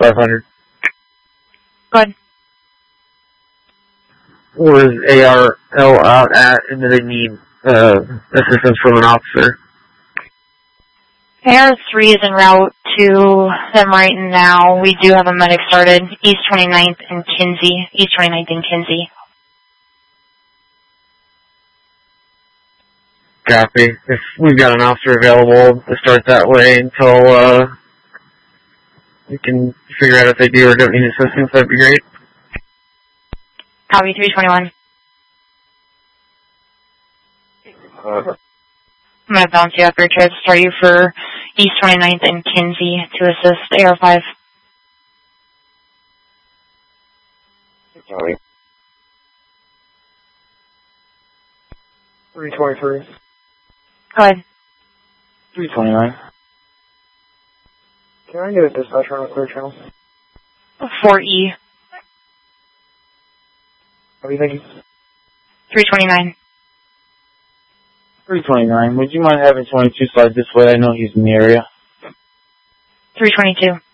500. Good. Where is ARL out at, and do they need assistance from an officer? AR3 is en route to them right now. We do have a medic started, East 29th and Kinsey. East 29th and Kinsey. Copy. If we've got an officer available to start that way until we can figure out if they do or don't need assistance, that'd be great. Copy, 321. I'm going to bounce you up here, try to start you for East 29th and Kinsey to assist AR5. Sorry. 323. Go ahead. 329. Can I get a dispatcher on a clear channel? 4E. What do you think? 329. 329. Would you mind having 22 slide this way? I know he's in the area. 322.